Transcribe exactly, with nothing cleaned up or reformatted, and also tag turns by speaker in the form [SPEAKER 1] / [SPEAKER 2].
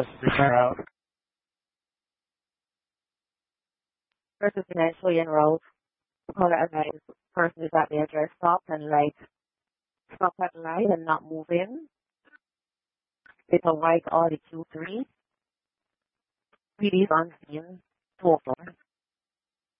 [SPEAKER 1] Let's figure out.
[SPEAKER 2] Person financially enrolled. Caller advised person is at the address stop and light stop at light and not move in. It's a white Audi Q three. P D's on scene. two oh four.